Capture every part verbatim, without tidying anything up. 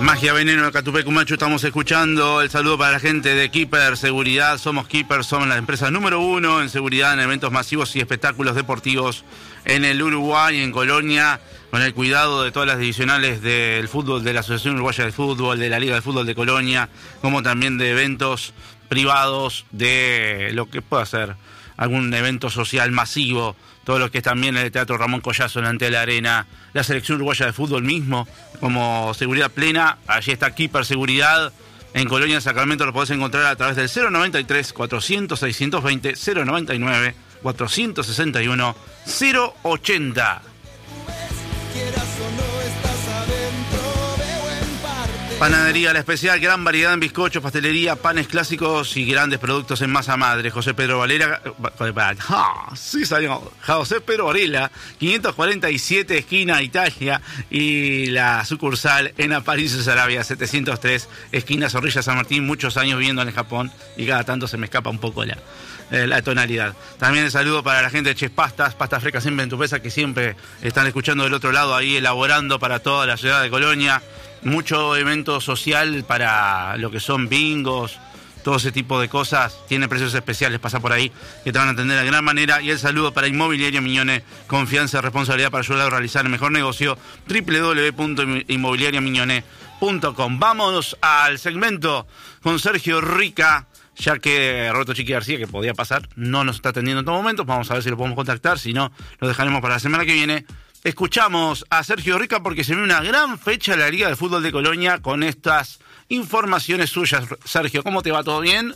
Magia Veneno de Catupecumachu, estamos escuchando. El saludo para la gente de Keeper Seguridad. Somos Keeper, somos la empresa número uno en seguridad en eventos masivos y espectáculos deportivos en el Uruguay, en Colonia, con el cuidado de todas las divisionales del fútbol, de la Asociación Uruguaya de Fútbol, de la Liga de Fútbol de Colonia, como también de eventos privados, de lo que pueda ser algún evento social masivo, todo lo que es también el Teatro Ramón Collazo en ante la Arena, la Selección Uruguaya de Fútbol mismo, como seguridad plena. Allí está Keeper Seguridad, en Colonia, Sacramento. Lo podés encontrar a través del cero noventa y tres, cuatrocientos, seiscientos veinte, cero noventa y nueve, cuatrocientos sesenta y uno, cero ochenta. Panadería La Especial, gran variedad en bizcochos, pastelería, panes clásicos y grandes productos en masa madre. José Pedro Varela, ah, sí señor, José Pedro Varela, quinientos cuarenta y siete, esquina Italia, y la sucursal en Aparicio, Sarabia, setecientos tres, esquina Zorrilla San Martín. Muchos años viviendo en el Japón y cada tanto se me escapa un poco la, eh, la tonalidad. También el saludo para la gente de Ches Pastas, Pastas Frescas siempre en tu pesa, que siempre están escuchando del otro lado, ahí elaborando para toda la ciudad de Colonia. Mucho evento social para lo que son bingos, todo ese tipo de cosas. Tiene precios especiales, pasa por ahí, que te van a atender de gran manera. Y el saludo para Inmobiliaria Miñone, confianza y responsabilidad para ayudar a realizar el mejor negocio, doble u doble u doble u punto inmobiliaria miñone punto com. Vamos al segmento con Sergio Rica, ya que Roberto Chiqui García, que podía pasar, no nos está atendiendo en estos momentos. Vamos a ver si lo podemos contactar, si no, lo dejaremos para la semana que viene. Escuchamos a Sergio Rica porque se ve una gran fecha en la Liga de Fútbol de Colonia con estas informaciones suyas. Sergio, ¿cómo te va? ¿Todo bien?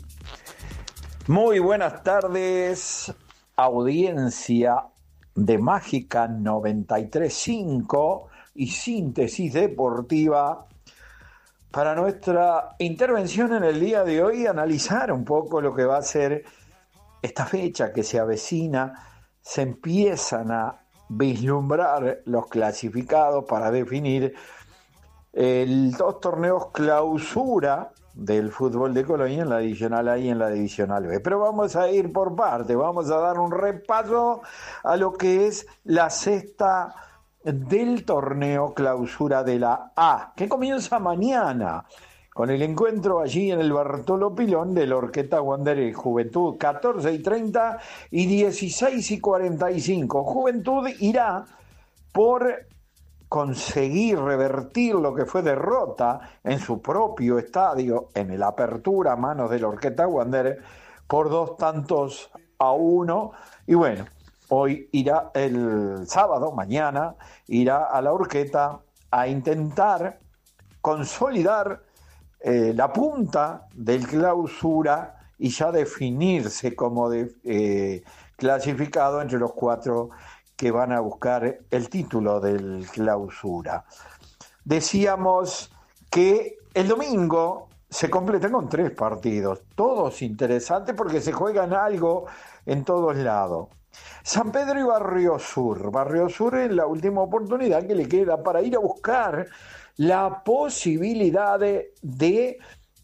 Muy buenas tardes, audiencia de Mágica noventa y tres punto cinco y Síntesis Deportiva. Para nuestra intervención en el día de hoy, analizar un poco lo que va a ser esta fecha que se avecina. Se empiezan a vislumbrar los clasificados para definir el dos torneos clausura del fútbol de Colonia, en la divisional A y en la divisional B. Pero vamos a ir por parte, vamos a dar un repaso a lo que es la sexta del torneo clausura de la A, que comienza mañana con el encuentro allí en el Bartolo Pilón de la Orquesta Wanderer Juventud, catorce y treinta y dieciséis y cuarenta y cinco. Juventud irá por conseguir revertir lo que fue derrota en su propio estadio, en el Apertura, a manos de la Orquesta Wanderer, por dos tantos a uno. Y bueno, hoy irá, el sábado, mañana, irá a la Orquesta a intentar consolidar Eh, la punta del clausura y ya definirse como de, eh, clasificado entre los cuatro que van a buscar el título del clausura. Decíamos que el domingo se completa con tres partidos, todos interesantes porque se juegan algo en todos lados. San Pedro y Barrio Sur. Barrio Sur es la última oportunidad que le queda para ir a buscar la posibilidad de, de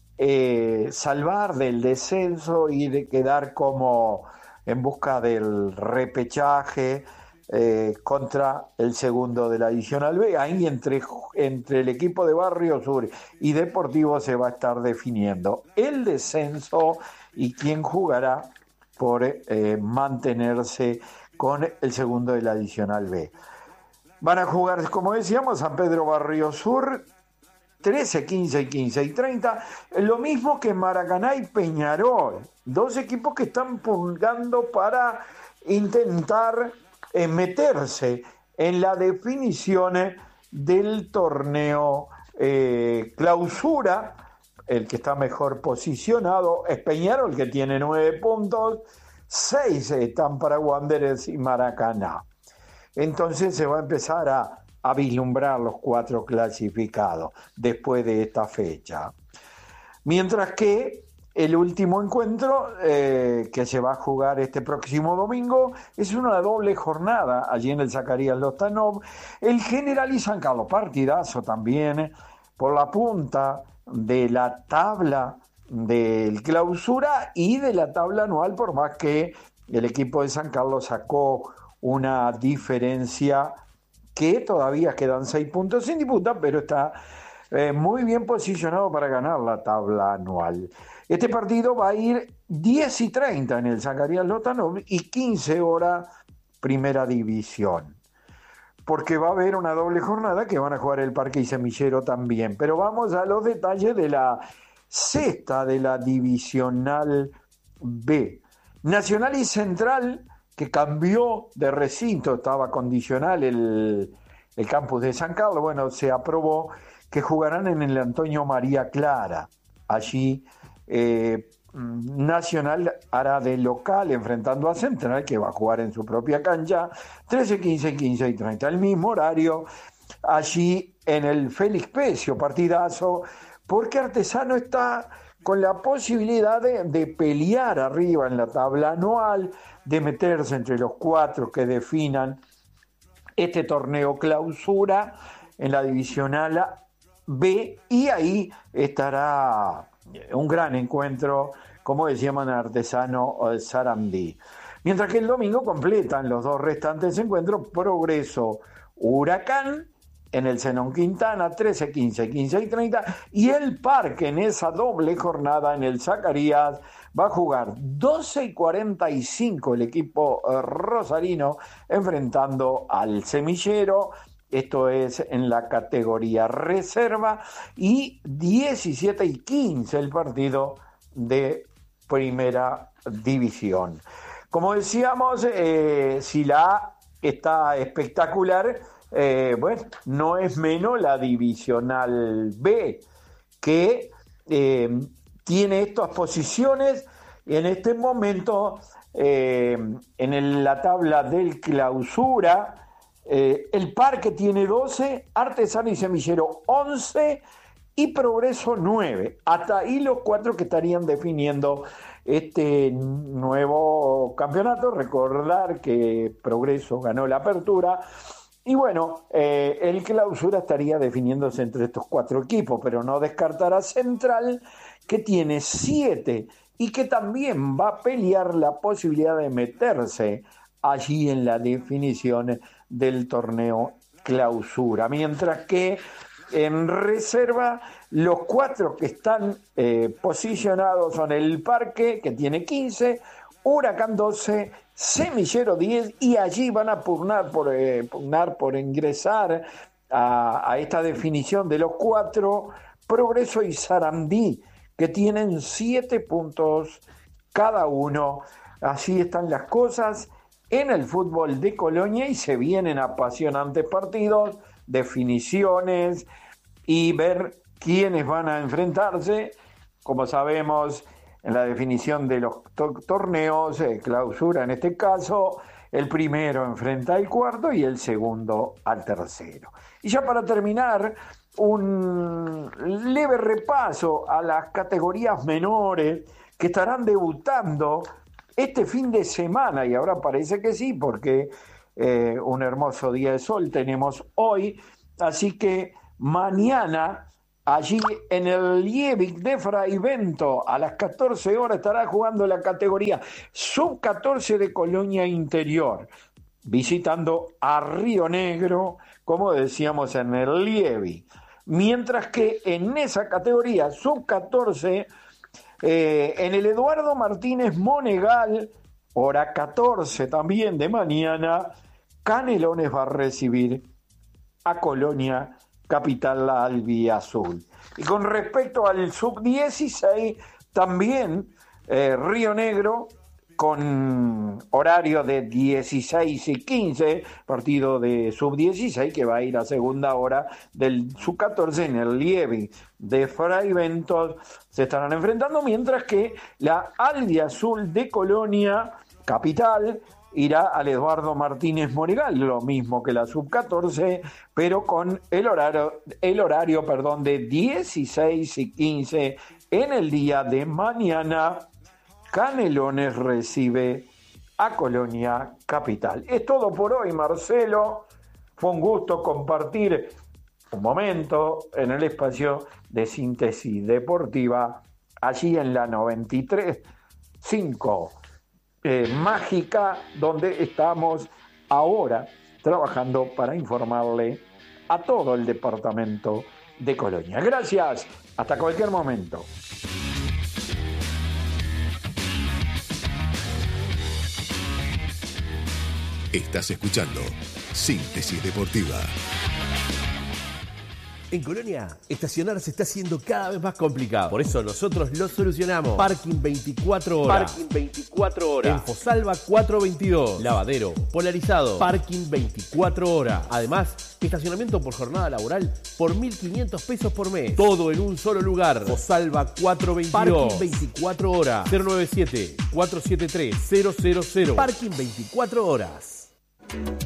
eh, salvar del descenso y de quedar como en busca del repechaje eh, contra el segundo de la Divisional B. Ahí entre, entre el equipo de Barrio Sur y Deportivo se va a estar definiendo el descenso y quién jugará por eh, mantenerse con el segundo de la Divisional B. Van a jugar, como decíamos, San Pedro Barrio Sur, trece, quince y quince y treinta. Lo mismo que Maracaná y Peñarol. Dos equipos que están pulgando para intentar eh, meterse en la definición del torneo eh, clausura. El que está mejor posicionado es Peñarol, que tiene nueve puntos. Seis están para Wanderers y Maracaná. Entonces se va a empezar a, a vislumbrar los cuatro clasificados después de esta fecha. Mientras que el último encuentro eh, que se va a jugar este próximo domingo es una doble jornada allí en el Zacarías Lostanov. El General y San Carlos, partidazo también por la punta de la tabla del clausura y de la tabla anual, por más que el equipo de San Carlos sacó una diferencia que todavía quedan seis puntos sin disputa, pero está eh, muy bien posicionado para ganar la tabla anual. Este partido va a ir diez y treinta en el Zacarías Lozano y quince horas Primera División, porque va a haber una doble jornada que van a jugar el Parque y Semillero también. Pero vamos a los detalles de la sexta de la Divisional B. Nacional y Central, que cambió de recinto, estaba condicional el, el campus de San Carlos, bueno, se aprobó que jugarán en el Antonio María Clara. Allí eh, Nacional hará de local enfrentando a Central, que va a jugar en su propia cancha, trece, quince, quince y treinta. El mismo horario allí en el Félix Pecio, partidazo, porque Artesano está con la posibilidad de, de pelear arriba en la tabla anual, de meterse entre los cuatro que definan este torneo clausura en la Divisional B, y ahí estará un gran encuentro, como decíamos, en Artesano Sarandí. Mientras que el domingo completan los dos restantes encuentros Progreso Huracán en el Zenón Quintana, trece, quince, quince y treinta, y el Parque en esa doble jornada en el Zacarías va a jugar doce y cuarenta y cinco el equipo rosarino enfrentando al Semillero. Esto es en la categoría reserva, y diecisiete y quince el partido de Primera División. Como decíamos, eh, si la A está espectacular, eh, bueno, no es menos la Divisional B, que eh, tiene estas posiciones en este momento eh, en el, la tabla del clausura. Eh, el Parque tiene doce, Artesano y Semillero once y Progreso nueve. Hasta ahí los cuatro que estarían definiendo este nuevo campeonato. Recordar que Progreso ganó la apertura y bueno, eh, el clausura estaría definiéndose entre estos cuatro equipos, pero no descartar a Central, que tiene siete y que también va a pelear la posibilidad de meterse allí en la definición del torneo clausura, mientras que en reserva los cuatro que están eh, posicionados son el Parque, que tiene quince, Huracán doce, Semillero diez, y allí van a pugnar por, eh, pugnar por ingresar a, a esta definición de los cuatro Progreso y Sarandí, que tienen siete puntos cada uno. Así están las cosas en el fútbol de Colonia y se vienen apasionantes partidos, definiciones y ver quiénes van a enfrentarse. Como sabemos, en la definición de los to- torneos, eh, clausura en este caso, el primero enfrenta al cuarto y el segundo al tercero. Y ya para terminar, un leve repaso a las categorías menores que estarán debutando este fin de semana, y ahora parece que sí, porque eh, un hermoso día de sol tenemos hoy, así que mañana allí en el Liebig de Fraivento a las catorce horas estará jugando la categoría sub catorce de Colonia Interior, visitando a Río Negro, como decíamos, en el Liebig. Mientras que en esa categoría sub catorce, eh, en el Eduardo Martínez Monegal, hora catorce también de mañana, Canelones va a recibir a Colonia Capital Albiazul. Y con respecto al sub dieciséis, también eh, Río Negro, con horario de dieciséis y quince, partido de sub dieciséis que va a ir a segunda hora del sub catorce en el Liebig de Fraivento, se estarán enfrentando, mientras que la Albiazul de Colonia Capital irá al Eduardo Martínez Monegal, lo mismo que la sub catorce, pero con el horario, el horario perdón, de dieciséis y quince en el día de mañana. Canelones recibe a Colonia Capital. Es todo por hoy, Marcelo. Fue un gusto compartir un momento en el espacio de Síntesis Deportiva, allí en la noventa y tres punto cinco. Eh, mágica, donde estamos ahora trabajando para informarle a todo el departamento de Colonia. Gracias, hasta cualquier momento. Estás escuchando Síntesis Deportiva. En Colonia, estacionar se está haciendo cada vez más complicado. Por eso nosotros lo solucionamos. Parking veinticuatro horas. Parking veinticuatro horas. En Fosalva cuatrocientos veintidós. Lavadero, polarizado. Parking veinticuatro horas. Además, estacionamiento por jornada laboral por mil quinientos pesos por mes. Todo en un solo lugar. Fosalva cuatrocientos veintidós. Parking veinticuatro horas. cero nueve siete, cuatro siete tres, cero cero cero. Parking veinticuatro horas.